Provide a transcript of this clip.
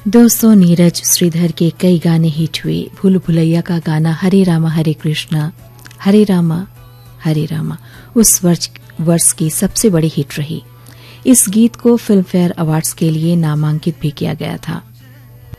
दोस्तों, नीरज श्रीधर के कई गाने हिट हुए। भूल भुलैया का गाना हरे रामा हरे कृष्णा हरे रामा हरे रामा उस वर्ष की सबसे बड़ी हिट रही। इस गीत को फिल्म फेयर अवार्ड्स के लिए नामांकित भी किया गया था।